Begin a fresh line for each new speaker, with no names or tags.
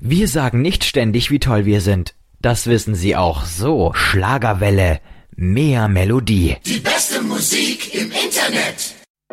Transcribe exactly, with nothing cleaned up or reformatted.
Wir sagen nicht ständig, wie toll wir sind. Das wissen Sie auch. So, Schlagerwelle, mehr Melodie.
Die beste Musik im Internet.